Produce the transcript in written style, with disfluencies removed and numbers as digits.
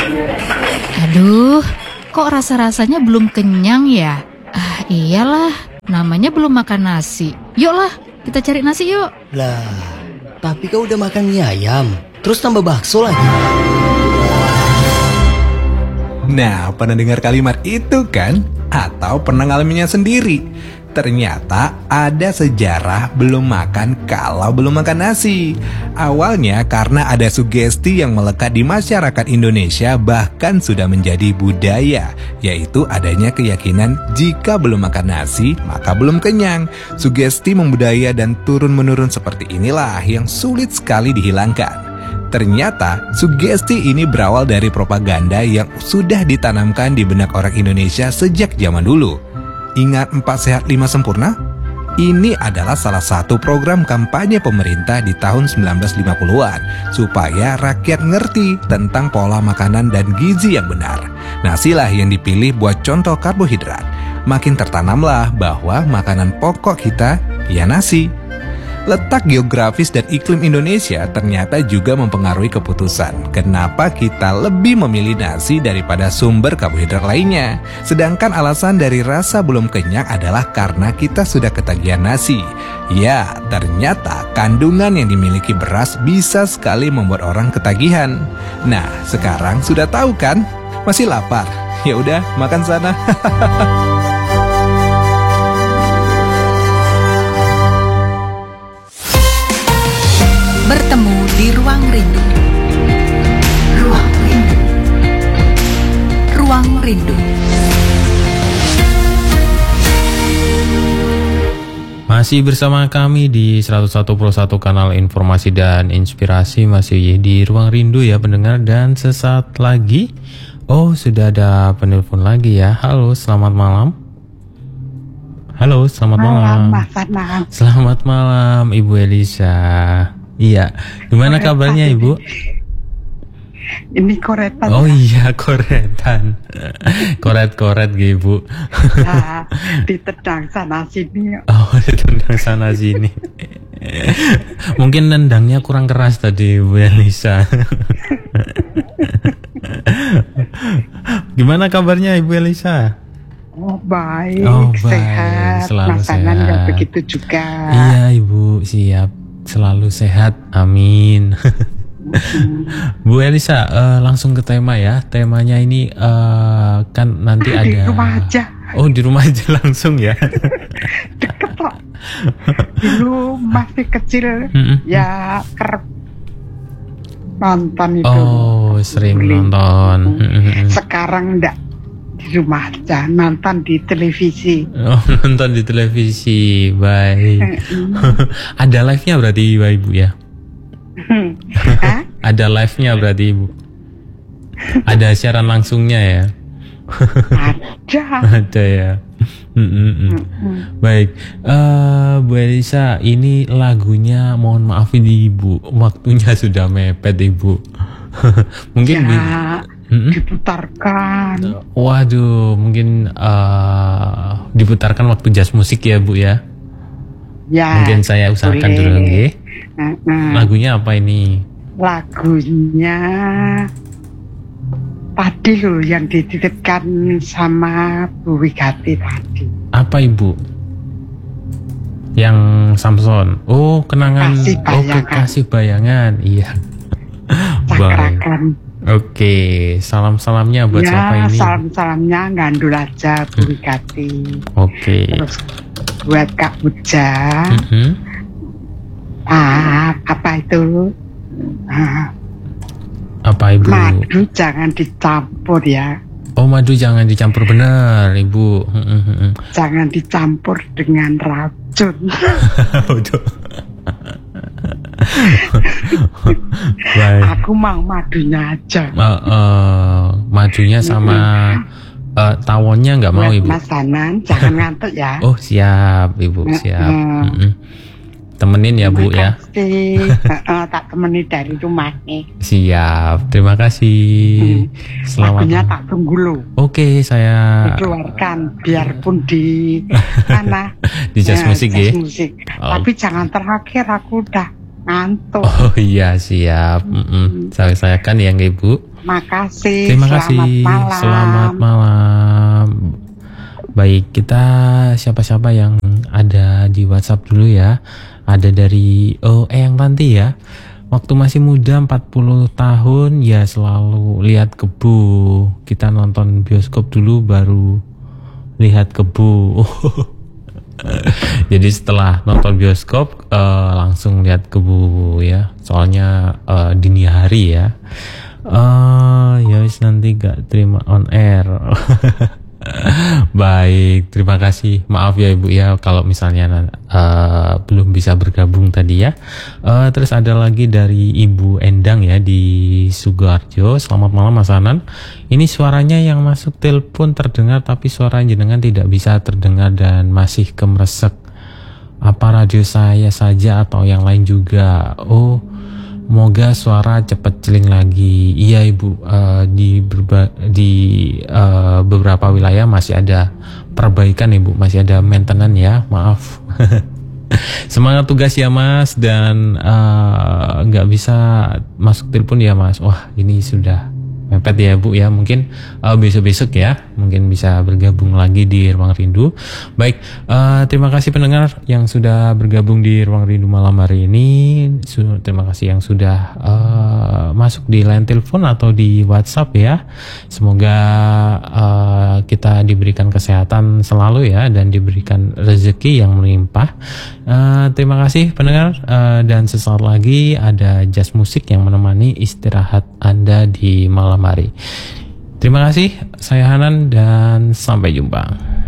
Aduh, kok rasa-rasanya belum kenyang ya? Iyalah, namanya belum makan nasi. Yuklah, kita cari nasi yuk. Lah, tapi kau udah makan mie ayam, terus tambah bakso lagi. Nah, pernah dengar kalimat itu kan? Atau pernah ngalaminnya sendiri? Ternyata ada sejarah belum makan kalau belum makan nasi. Awalnya karena ada sugesti yang melekat di masyarakat Indonesia bahkan sudah menjadi budaya, yaitu adanya keyakinan jika belum makan nasi maka belum kenyang. Sugesti membudaya dan turun-menurun seperti inilah yang sulit sekali dihilangkan. Ternyata sugesti ini berawal dari propaganda yang sudah ditanamkan di benak orang Indonesia sejak zaman dulu. Ingat 4 Sehat 5 Sempurna? Ini adalah salah satu program kampanye pemerintah di tahun 1950-an supaya rakyat ngerti tentang pola makanan dan gizi yang benar. Nasilah yang dipilih buat contoh karbohidrat. Makin tertanamlah bahwa makanan pokok kita ya nasi. Letak geografis dan iklim Indonesia ternyata juga mempengaruhi keputusan kenapa kita lebih memilih nasi daripada sumber karbohidrat lainnya. Sedangkan alasan dari rasa belum kenyang adalah karena kita sudah ketagihan nasi. Ya, ternyata kandungan yang dimiliki beras bisa sekali membuat orang ketagihan. Nah, sekarang sudah tahu kan? Masih lapar? Ya udah, makan sana. Bertemu di Ruang Rindu. Ruang Rindu. Ruang Rindu. Masih bersama kami di 101.1 kanal informasi dan inspirasi, masih di Ruang Rindu ya pendengar. Dan sesaat lagi, sudah ada penelpon lagi ya. Halo, selamat malam. Halo, selamat malam. Selamat malam Ibu Elisa. Iya, gimana kabarnya Ibu? Ini koretan. Oh iya, koretan. Koret-koret gitu, Bu. Nah, ditendang sana sini. Oh, ditendang sana sini. Mungkin nendangnya kurang keras tadi Bu Elisa. Gimana kabarnya Ibu Elisa? Oh baik, sehat. Selalu makanan sehat. yang begitu juga. Iya Ibu, siap. Selalu sehat, amin. Bu Elisa, langsung ke tema ya. Temanya ini kan nanti ada. Di rumah aja. Oh, di rumah aja langsung ya. Deket kok. Dulu masih kecil ya kerap nonton itu. Oh, sering nonton. Sekarang enggak, di rumah aja, nonton di televisi. Oh, nonton di televisi, baik. Ada live-nya berarti Ibu ya? Ada live-nya berarti Ibu? Ada siaran langsungnya ya? Ada. Ada ya. Baik, Bu Elisa, ini lagunya mohon maaf ini Ibu, waktunya sudah mepet Ibu. Mungkin ya, diputarkan. Waduh, mungkin diputarkan waktu jazz musik ya Bu ya. Ya. Mungkin saya usahakan dulu nggih. Lagunya apa ini? Lagunya tadi loh yang dititipkan sama Bu Wigati tadi. Apa Ibu? Yang Samson. Oh, kenangan. Kasih bayangan. Iya. Cakrakan. Oke, salam-salamnya buat siapa ini? Salam-salamnya ngandul aja Bu Wigati. Oke. Terus buat Kak Puja. Apa itu? Apa Ibu? Madu jangan dicampur ya. Oh, madu jangan dicampur, benar Ibu. Jangan dicampur dengan racun. Aku mau madunya aja. Madunya sama tawonnya nggak mau Ibu. Mas Hanan, jangan ngantuk ya. Oh siap Ibu, siap. Temenin ya Bu ya. Tak temani dari rumah nih. Siap, terima kasih. Selamat. Lagunya tak tunggu lo. Oke, saya keluarkan biarpun di mana di jazz musik ya. Tapi jangan terakhir, aku udah ngantuk. Oh iya siap. Saya kan ya Ibu. Makasih. Terima kasih. Selamat malam. Baik, kita siapa-siapa yang ada di WhatsApp dulu ya. Ada dari Eyang Tanti ya. Waktu masih muda 40 tahun ya selalu lihat kebo. Kita nonton bioskop dulu baru lihat kebo. Jadi setelah nonton bioskop langsung lihat kebo ya. Soalnya dini hari ya. Ya wis nanti gak terima on air. Baik, terima kasih. Maaf ya Ibu ya kalau misalnya belum bisa bergabung tadi ya. Terus ada lagi dari Ibu Endang ya di Sukoharjo. Selamat malam Mas Anan. Ini suaranya yang masuk telepon terdengar tapi suara jenengan tidak bisa terdengar dan masih kemresek. Apa radio saya saja atau yang lain juga? Oh, moga suara cepat celing lagi. Iya Ibu, di beberapa wilayah masih ada perbaikan Ibu, masih ada maintenance ya, maaf. Semangat tugas ya Mas, dan nggak bisa masuk telepon ya Mas. Wah ini sudah mepet ya Bu ya, mungkin besok-besok ya mungkin bisa bergabung lagi di Ruang Rindu. Baik, terima kasih pendengar yang sudah bergabung di Ruang Rindu malam hari ini. Terima kasih yang sudah masuk di line telepon atau di WhatsApp ya. Semoga kita diberikan kesehatan selalu ya dan diberikan rezeki yang melimpah. Terima kasih pendengar, dan sesaat lagi ada jazz musik yang menemani istirahat Anda di malam hari. Terima kasih, saya Hanan dan sampai jumpa.